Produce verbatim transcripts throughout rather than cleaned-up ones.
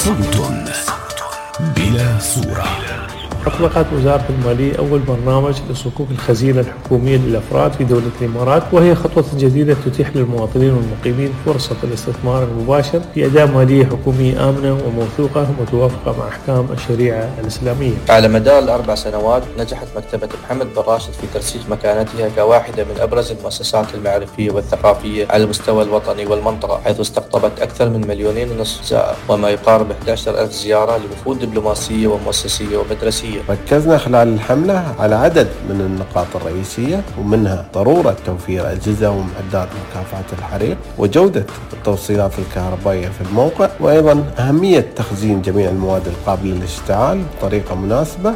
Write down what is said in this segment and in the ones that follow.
صوت بلا صورة. أطلقت وزارة المالية أول برنامج لصكوك الخزينة الحكومية للأفراد في دولة الإمارات، وهي خطوة جديدة تتيح للمواطنين والمقيمين فرصة الاستثمار المباشر في أداة مالية حكومية آمنة وموثوقة ومتوافقة مع أحكام الشريعة الإسلامية. على مدار الأربع سنوات نجحت مكتبة محمد بن راشد في ترسيخ مكانتها كواحدة من أبرز المؤسسات المعرفية والثقافية على المستوى الوطني والمنطقة، حيث استقطبت أكثر من مليونين ونصف زائر وما يقارب إحدى عشر ألف زيارة لوفود دبلوماسية ومؤسسية ومدرسية. ركزنا خلال الحملة على عدد من النقاط الرئيسية، ومنها ضرورة توفير أجهزة ومعدات مكافحة الحريق وجودة التوصيلات الكهربائية في الموقع، وأيضا أهمية تخزين جميع المواد القابلة للاشتعال بطريقة مناسبة.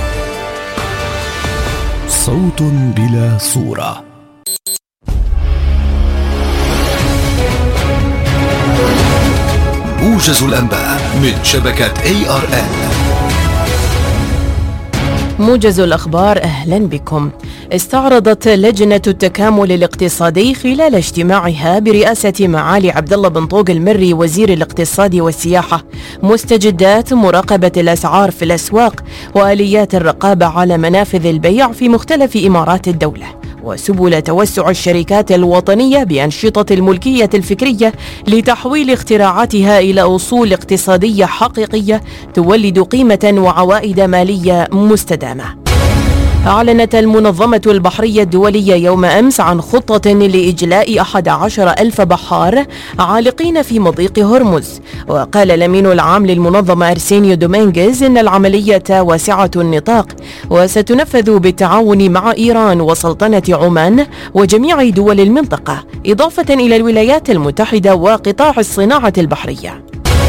صوت بلا صورة. موجز الأنباء من شبكة إيه آر إن. موجز الأخبار، أهلا بكم. استعرضت لجنة التكامل الاقتصادي خلال اجتماعها برئاسة معالي عبد الله بن طوق المري وزير الاقتصاد والسياحة مستجدات مراقبة الأسعار في الأسواق وآليات الرقابة على منافذ البيع في مختلف إمارات الدولة، وسبل توسع الشركات الوطنية بأنشطة الملكية الفكرية لتحويل اختراعاتها إلى أصول اقتصادية حقيقية تولد قيمة وعوائد مالية مستدامة. أعلنت المنظمة البحرية الدولية يوم أمس عن خطة لإجلاء أحد عشر ألف بحار عالقين في مضيق هرمز. وقال الأمين العام للمنظمة أرسينيو دومينغيز إن العملية واسعة النطاق وستنفذ بالتعاون مع إيران وسلطنة عمان وجميع دول المنطقة، إضافة إلى الولايات المتحدة وقطاع الصناعة البحرية.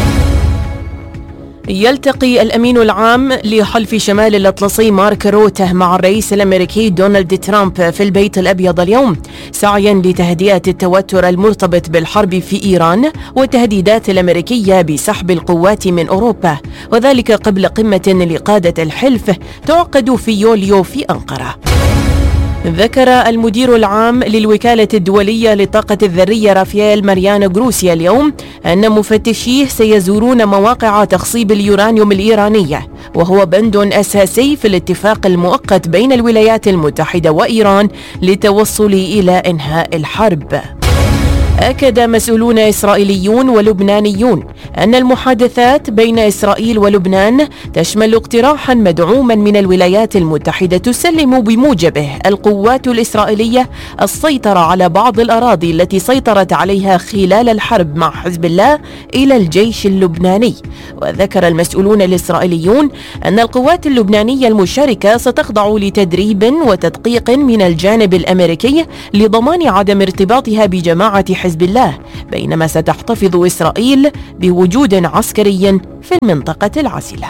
يلتقي الأمين العام لحلف شمال الأطلسي مارك روته مع الرئيس الأمريكي دونالد ترامب في البيت الأبيض اليوم، سعيا لتهدئة التوتر المرتبط بالحرب في إيران والتهديدات الأمريكية بسحب القوات من أوروبا، وذلك قبل قمة لقادة الحلف تعقد في يوليو في أنقرة. ذكر المدير العام للوكالة الدولية للطاقة الذرية رافائيل ماريانو غروسي اليوم أن مفتشيه سيزورون مواقع تخصيب اليورانيوم الإيرانية، وهو بند أساسي في الاتفاق المؤقت بين الولايات المتحدة وإيران للتوصل إلى إنهاء الحرب. أكد مسؤولون إسرائيليون ولبنانيون أن المحادثات بين إسرائيل ولبنان تشمل اقتراحا مدعوما من الولايات المتحدة تسلم بموجبه القوات الإسرائيلية السيطرة على بعض الأراضي التي سيطرت عليها خلال الحرب مع حزب الله إلى الجيش اللبناني. وذكر المسؤولون الإسرائيليون أن القوات اللبنانية المشاركة ستخضع لتدريب وتدقيق من الجانب الأمريكي لضمان عدم ارتباطها بجماعة حزب الله، بينما ستحتفظ إسرائيل بوجود عسكري في المنطقة العازلة.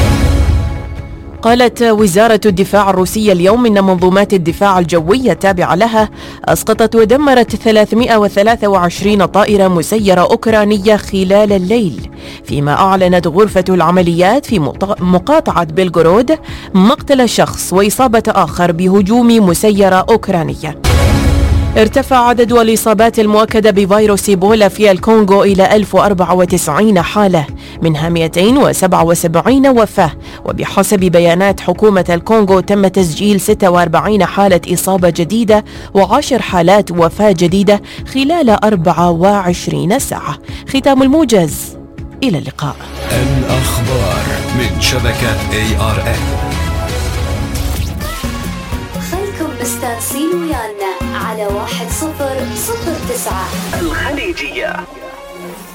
قالت وزارة الدفاع الروسية اليوم إن منظومات الدفاع الجوي التابعة لها أسقطت ودمرت ثلاثمائة وثلاثة وعشرين طائرة مسيرة أوكرانية خلال الليل، فيما أعلنت غرفة العمليات في مقاطعة بلغورود مقتل شخص وإصابة آخر بهجوم مسيرة أوكرانية. ارتفع عدد الإصابات المؤكدة بفيروس إيبولا في الكونغو إلى ألف وأربعة وتسعين حالة، منها مئتين وسبعة وسبعين وفاة، وبحسب بيانات حكومة الكونغو تم تسجيل ستة وأربعين حالة إصابة جديدة وعشر حالات وفاة جديدة خلال أربعة وعشرين ساعة. ختام الموجز، إلى اللقاء. الأخبار من شبكة إيه آر إن. مستانسين ويانا على واحد صفر صفر تسعة الخليجية.